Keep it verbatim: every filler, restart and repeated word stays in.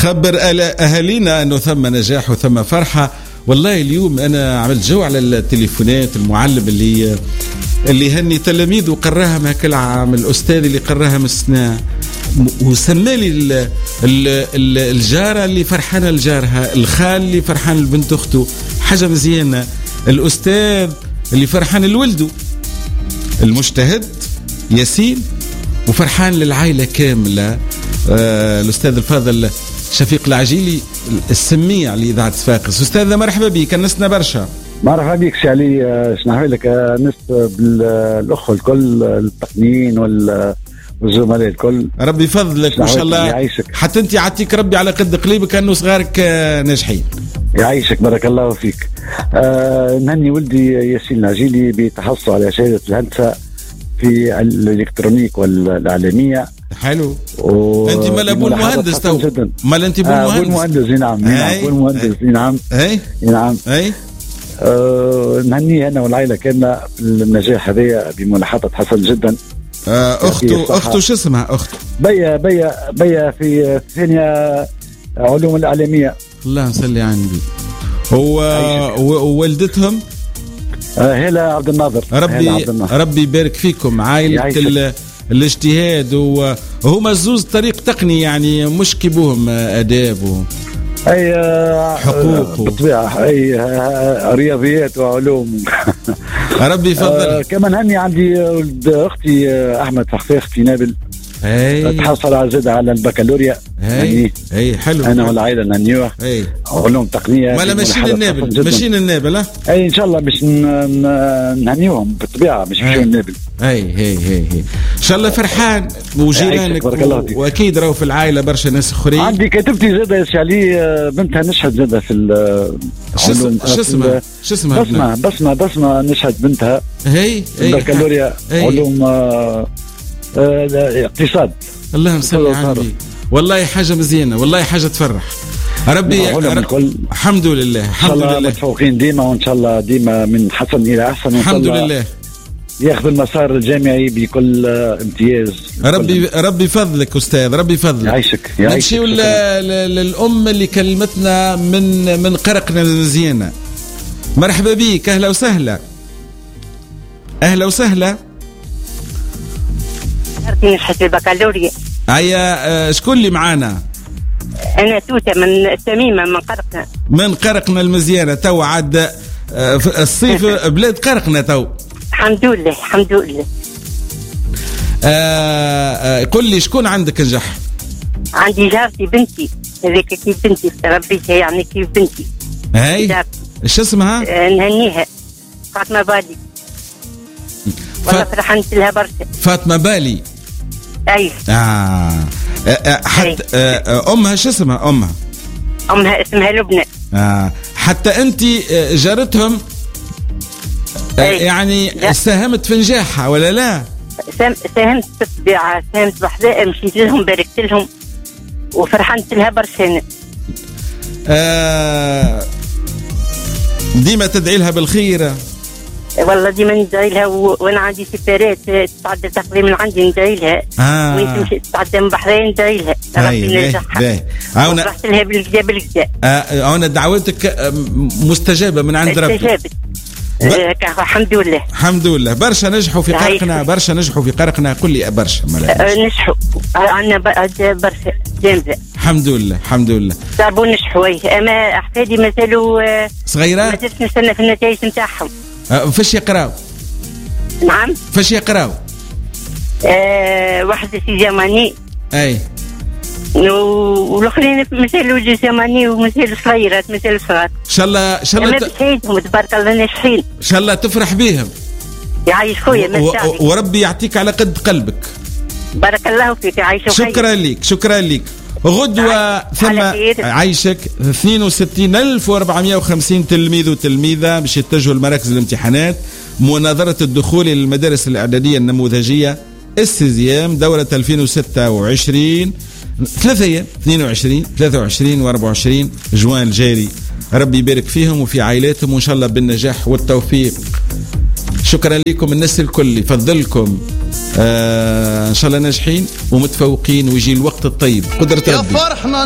خبر أهالينا أنه ثم نجاح وثم فرحة. والله اليوم أنا عملت جو على التليفونات، المعلم اللي اللي هني تلاميذ وقراها هكا العام، الأستاذ اللي قراها من السنة، وسمالي ال ال ال الجارة اللي فرحانة لجارها، الخال اللي فرحان لبنت أخته، حاجة مزيانة، الأستاذ اللي فرحان لولده، المجتهد ياسين وفرحان للعائلة كاملة. آه الأستاذ الفاضل شفيق العجيلي السميع لإذاعة صفاقس. أستاذنا مرحبا بك، كنسنا برشا. مرحبا بك سي علي، شنو لك نس بالأخوة الكل التقنيين والزملاء الكل، ربي يفضلك وإن شاء الله يعيشك. حتى أنت عطيك ربي على قد قليبك كأنه صغارك ناجحين. يعيشك بارك الله فيك. آه نهني ولدي ياسين العجيلي بتحصل على شهادة الهندسة في الإلكترونيك والإعلامية. حلو. و... انت مال ابو المهندس تو مال انت ابو المهندس. ابو المهندس نعم ابو المهندس نعم اي نعم اي أه نهنيه انا والعائله كامله النجاح هذا بملاحظه حسن جدا. آه اخته اخته شو اسمها اخته؟ بيا بيا بيا في ثانيه علوم الاعلاميه. الله يصلي على النبي. هو ووالدتهم آه هلا عبد الناظر. ربي عبد الناظر. ربي يبارك فيكم عائله الاجتهاد، وهما الزوز طريق تقني يعني مش كيبوهم آداب و... أي حقوق بالطبيعة، أي رياضيات وعلوم. ربي يفضل. كمان هني عندي ولد أختي أحمد فخفاخ في نابل، تحصل على زاد على البكالوريا. اي اي حلو. انا والعائله نهنيوه. اي علوم تقنيه. ولا ماشيين النابل، ماشيين النابل. ها اي ان شاء الله باش نهنيوهم بالطبيعه، مش مشيو النابل. اي هي هي هي ان شاء الله. فرحان وجيرانك و... واكيد راهو في العائله برشا ناس اخرين. عندي كتبتي زاده يا سي علي بنتها نشهد زاده في العلوم. شو اسمها شو اسمها بسمه بسمه بسمه نشهد بنتها. هي البكالوريا علوم آه آه اقتصاد. اللهم صل على النبي. والله حاجه مزيانه، والله حاجه تفرح. ربي رب... الحمد لله الحمد لله متفوقين ديما، وان شاء الله ديما من حسن الى احسن، الحمد لله ياخذ المسار الجامعي بكل امتياز. ربي ربي يفضلك استاذ، ربي يفضلك. يعيشك يعيشك. نمشيو للام اللي كلمتنا من من قرقنا المزيانه. مرحبا بك، اهلا وسهلا. اهلا وسهلا. نشهد البكالوريا. هيا شكون اللي معانا؟ أنا توتة من التميمة من قرقنا. من قرقنا المزيانة. تو عاد الصيف بلاد قرقنا تو. الحمد لله الحمد لله. آه قل لي شكون عندك نجح؟ عندي جارتي بنتي، هذيك كيف بنتي ربيتها يعني كيف بنتي. هاي ايش اسمها؟ آه نهنيها فاطمة بالي. والله فرحانة لها برشا. فاطمة بالي. أي. آه. آه حتى آه أمها شو اسمها أمها؟ أمها اسمها لبنى. آه حتى أنت جارتهم آه يعني لا. ساهمت في نجاحها ولا لا؟ ساهمت بالطبيعة، ساهمت بحذاء، مشيت لهم باركت لهم وفرحانة لها برشا. آه ديما تدعي لها بالخير. والله ديما ندعي لها، و... وانا عندي سفارات تتعدى تقضي من عندي ندعي لها. آه. وانت مش تتعدى من بحرين ندعي لها. ربي ينجحها. فرحت لها بالكدا بالكدا. آه انا دعوتك مستجابه من عند ربي. استجابت. آه الحمد لله الحمد لله. برشا نجحوا في قرقنا، برشا نجحوا في قرقنا. قل لي برشا آه نجحوا عندنا برشا جامده الحمد لله الحمد لله. صاروا نجحوا، اما احفادي مازالوا آه صغيره، ما زلت نستنى في النتائج نتاعهم. أه فاش يقراو؟ نعم فاش يقراو؟ آه واحدة في جرماني. اي. والاخرين مثل جرماني ومثل صغيرات مثل صغار. ان شاء الله ان شاء الله ت... تبارك الله ناجحين. ان شاء الله تفرح بيهم. يعيش خويا و... و... وربي يعطيك على قد قلبك. بارك الله فيك. يعيش خويا. شكرا لك شكرا لك. غدوة ثم عايشك اثنين وستين ألف وأربعمائة وخمسين تلميذ وتلميذة باش يتجهوا لمراكز الامتحانات مناظرة الدخول للمدارس الإعدادية النموذجية السيزيام دورة ألفين وستة وعشرين ثلاثة أيام اثنين وعشرين ثلاثة وعشرين وأربعة وعشرين جوان الجاري. ربي يبارك فيهم وفي عائلاتهم وإن شاء الله بالنجاح والتوفيق. شكرا لكم الناس الكل، يفضلكم آه ان شاء الله ناجحين ومتفوقين ويجي الوقت الطيب قدرة ربي.